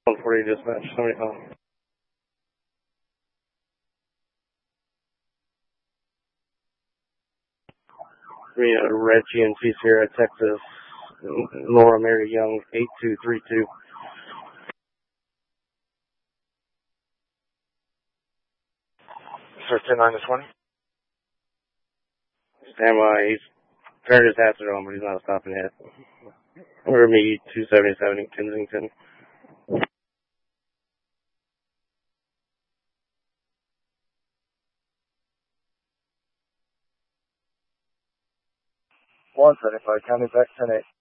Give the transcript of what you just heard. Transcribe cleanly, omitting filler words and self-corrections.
140 dispatch, somebody home. Red GNC Sierra, Texas, Laura Mary Young, 8232. Sir, 10-9-20. Stand by. He's turned his hazard on, but he's not stopping yet. We're me 277 in Kensington. County back 10-8.